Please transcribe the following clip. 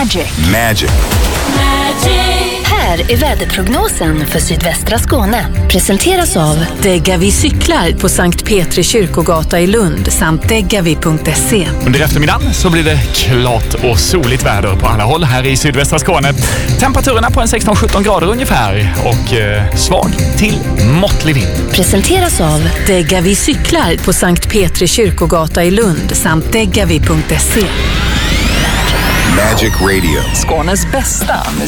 Magic. Här är väderprognosen för sydvästra Skåne. Presenteras av Degavi cyklar på Sankt Petri kyrkogata i Lund samt degavi.se. Under eftermiddagen så blir det klart och soligt väder på alla håll här i sydvästra Skåne. Temperaturerna på en 16-17 grader ungefär och svag till måttlig vind. Presenteras av Degavi cyklar på Sankt Petri kyrkogata i Lund samt degavi.se. Magic Radio. Skånes bästa musik.